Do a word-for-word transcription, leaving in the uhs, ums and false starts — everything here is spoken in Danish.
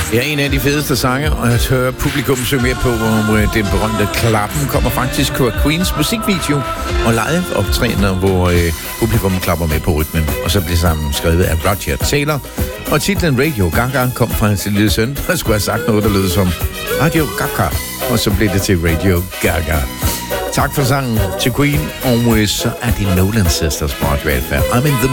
Ja, en af de fedeste sange, og jeg hører publikum synge med på, hvor den berømte Klappen kommer faktisk på Queens musikvideo og live optræder, hvor øh, publikum klapper med på rytmen. Og så bliver sammen skrevet af Roger Taylor. Og titlen Radio Gaga kom fra hans lille søn, der skulle have sagt noget, der lød som Radio Gaga. Og så blev det til Radio Gaga. Tak for sangen til Queen, og så er det Nolan Sisters på Radio Alfa. I'm in the